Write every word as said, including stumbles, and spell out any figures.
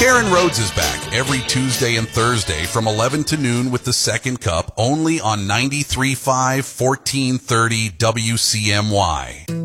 Karen Rhodes is back every Tuesday and Thursday from eleven to noon with the second cup, only on ninety-three point five, fourteen thirty W C M Y.